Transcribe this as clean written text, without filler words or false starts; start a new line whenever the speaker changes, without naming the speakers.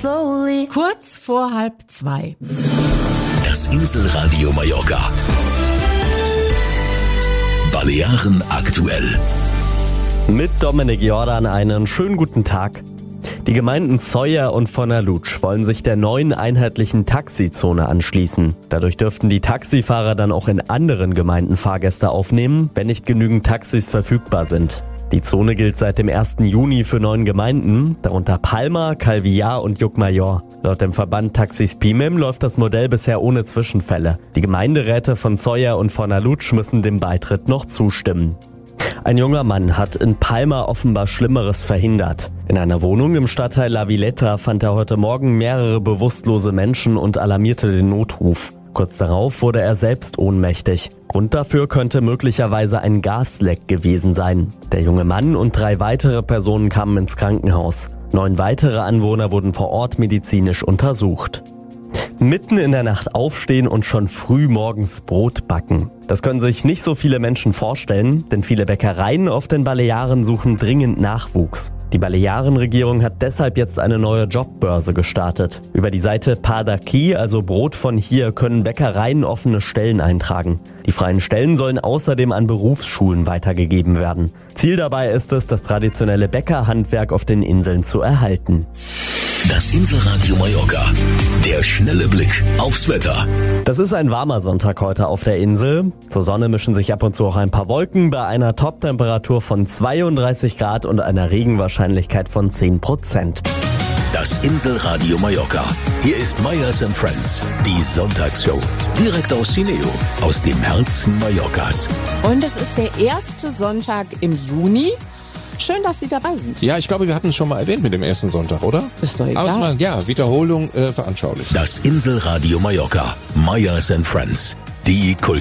slowly.
Kurz vor 1:30.
Das Inselradio Mallorca. Balearen aktuell.
Mit Dominik Jordan einen schönen guten Tag. Die Gemeinden Sóller und Fornalutsch wollen sich der neuen einheitlichen Taxizone anschließen. Dadurch dürften die Taxifahrer dann auch in anderen Gemeinden Fahrgäste aufnehmen, wenn nicht genügend Taxis verfügbar sind. Die Zone gilt seit dem 1. Juni für 9 Gemeinden, darunter Palma, Calvillar und Llucmajor. Laut dem Verband Taxis Pimem läuft das Modell bisher ohne Zwischenfälle. Die Gemeinderäte von Sóller und Fornalutsch müssen dem Beitritt noch zustimmen. Ein junger Mann hat in Palma offenbar Schlimmeres verhindert. In einer Wohnung im Stadtteil La Villeta fand er heute Morgen mehrere bewusstlose Menschen und alarmierte den Notruf. Kurz darauf wurde er selbst ohnmächtig. Grund dafür könnte möglicherweise ein Gasleck gewesen sein. Der junge Mann und 3 weitere Personen kamen ins Krankenhaus. 9 weitere Anwohner wurden vor Ort medizinisch untersucht. Mitten in der Nacht aufstehen und schon früh morgens Brot backen. Das können sich nicht so viele Menschen vorstellen, denn viele Bäckereien auf den Balearen suchen dringend Nachwuchs. Die Balearenregierung hat deshalb jetzt eine neue Jobbörse gestartet. Über die Seite Pa d'Aquí, also Brot von hier, können Bäckereien offene Stellen eintragen. Die freien Stellen sollen außerdem an Berufsschulen weitergegeben werden. Ziel dabei ist es, das traditionelle Bäckerhandwerk auf den Inseln zu erhalten.
Das Inselradio Mallorca. Der schnelle Blick aufs Wetter.
Das ist ein warmer Sonntag heute auf der Insel. Zur Sonne mischen sich ab und zu auch ein paar Wolken bei einer Toptemperatur von 32 Grad und einer Regenwahrscheinlichkeit von 10%.
Das Inselradio Mallorca. Hier ist Meyers & Friends, die Sonntagsshow. Direkt aus Cineo, aus dem Herzen Mallorcas.
Und es ist der erste Sonntag im Juni. Schön, dass Sie dabei sind.
Ja, ich glaube, wir hatten es schon mal erwähnt mit dem ersten Sonntag, oder?
Ist doch egal.
Aber es mal, ja, Wiederholung veranschaulicht.
Das Inselradio Mallorca. Meyers & Friends, die Kultur.